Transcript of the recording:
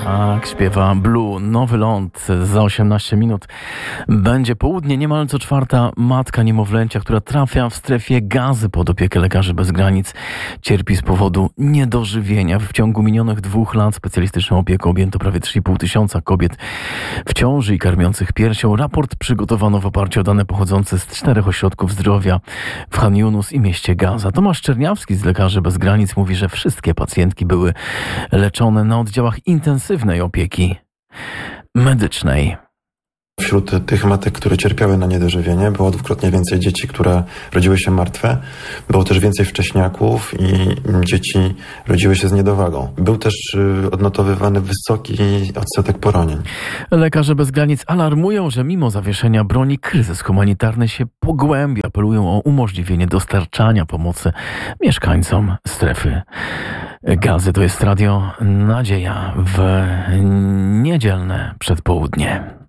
Tak, śpiewa Blue, Nowy Ląd. Za 18 minut będzie południe. Niemal co czwarta matka niemowlęcia, która trafia w strefie gazy pod opiekę Lekarzy Bez Granic, cierpi z powodu niedożywienia. W ciągu minionych 2 lat specjalistyczną opieką objęto prawie 3,5 tysiąca kobiet w ciąży i karmiących piersią. Raport przygotowano w oparciu o dane pochodzące z 4 ośrodków zdrowia w Chan Yunus i mieście Gaza. Tomasz Czerniawski z Lekarzy Bez Granic mówi, że wszystkie pacjentki były leczone na oddziałach intensywnej opieki medycznej. Wśród tych matek, które cierpiały na niedożywienie, było dwukrotnie więcej dzieci, które rodziły się martwe. Było też więcej wcześniaków i dzieci rodziły się z niedowagą. Był też odnotowywany wysoki odsetek poronień. Lekarze Bez Granic alarmują, że mimo zawieszenia broni kryzys humanitarny się pogłębia. Apelują o umożliwienie dostarczania pomocy mieszkańcom strefy gazy. To jest Radio Nadzieja w niedzielne przedpołudnie.